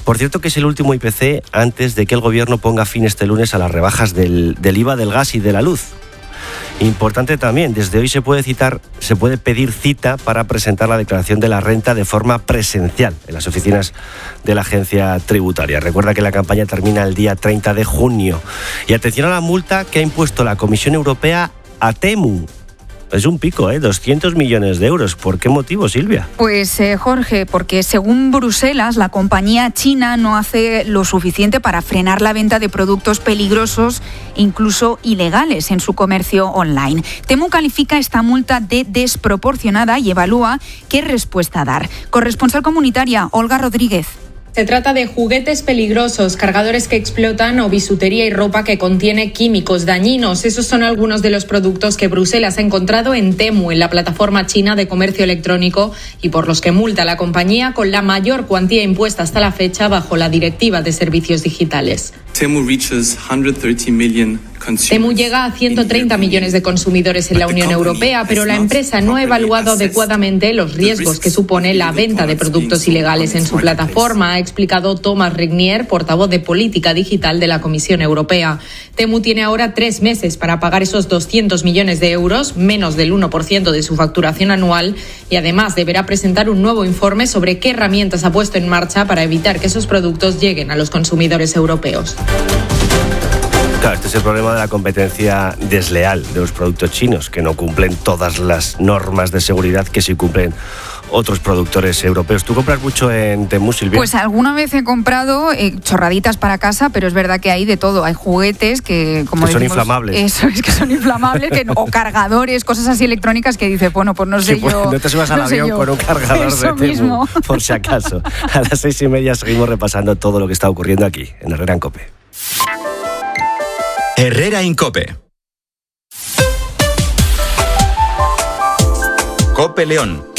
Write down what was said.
Por cierto que es el último IPC antes de que el gobierno ponga fin este lunes a las rebajas del IVA del gas y de la luz. Importante también, desde hoy se puede pedir cita para presentar la declaración de la renta de forma presencial en las oficinas de la agencia tributaria. Recuerda que la campaña termina el día 30 de junio. Y atención a la multa que ha impuesto la Comisión Europea a Temu. Es un pico, 200 millones de euros. ¿Por qué motivo, Silvia? Pues, Jorge, porque según Bruselas, la compañía china no hace lo suficiente para frenar la venta de productos peligrosos, incluso ilegales, en su comercio online. Temu califica esta multa de desproporcionada y evalúa qué respuesta dar. Corresponsal comunitaria, Olga Rodríguez. Se trata de juguetes peligrosos, cargadores que explotan o bisutería y ropa que contiene químicos dañinos. Esos son algunos de los productos que Bruselas ha encontrado en Temu, en la plataforma china de comercio electrónico, y por los que multa a la compañía con la mayor cuantía impuesta hasta la fecha bajo la Directiva de Servicios Digitales. Temu llega a 130 millones de consumidores en la Unión Europea, pero la empresa no ha evaluado adecuadamente los riesgos que supone la venta de productos ilegales en su plataforma, ha explicado Thomas Regnier, portavoz de Política Digital de la Comisión Europea. Temu tiene ahora 3 meses para pagar esos 200 millones de euros, menos del 1% de su facturación anual, y además deberá presentar un nuevo informe sobre qué herramientas ha puesto en marcha para evitar que esos productos lleguen a los consumidores europeos. Claro, este es el problema de la competencia desleal de los productos chinos, que no cumplen todas las normas de seguridad que sí cumplen otros productores europeos. ¿Tú compras mucho en Temu, Silvia? Pues alguna vez he comprado chorraditas para casa, pero es verdad que hay de todo. Hay juguetes que, como que son decimos, inflamables. Eso es, que son inflamables, o cargadores, cosas así electrónicas que dices, bueno, pues no sé sí, pues, yo. No te subas al avión con un cargador eso de Temu, mismo. Por si acaso. A las 6:30 seguimos repasando todo lo que está ocurriendo aquí, en Herrera en COPE. Herrera en COPE. COPE León.